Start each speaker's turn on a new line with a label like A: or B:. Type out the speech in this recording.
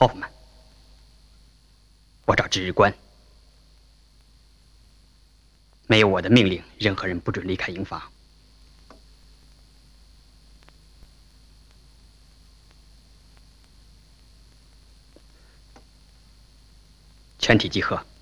A: 霍夫曼，我找值日官，没有我的命令，任何人不准离开营房。全体集合。